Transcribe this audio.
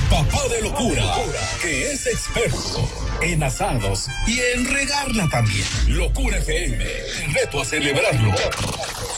papá de locura, que es experto en asados y en regarla también. Locura FM, te reto a celebrarlo